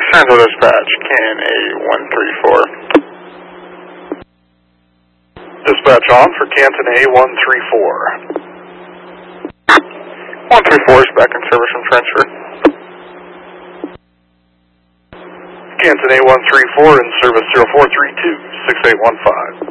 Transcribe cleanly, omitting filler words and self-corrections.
Central Dispatch, KNA 134. Dispatch on for Canton A134. 134 is back in service from transfer. Canton A134 in service 0432-6815.